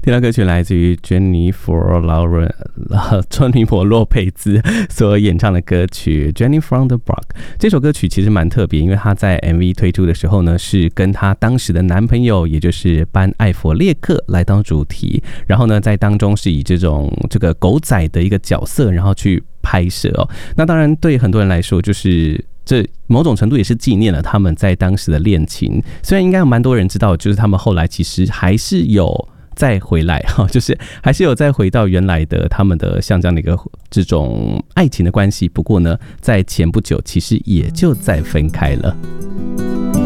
听到歌曲来自于珍妮佛洛佩兹所演唱的歌曲 Jenny from the Block。 这首歌曲其实蛮特别，因为她在 MV 推出的时候呢，是跟她当时的男朋友，也就是班艾佛列克来当主题，然后呢在当中是以这个狗仔的一个角色，然后去拍摄哦。那当然对很多人来说，就是这某种程度也是纪念了他们在当时的恋情。虽然应该有蛮多人知道，就是他们后来其实还是有再回来，就是还是有再回到原来的他们的像这样的一个这种爱情的关系。不过呢，在前不久其实也就再分开了。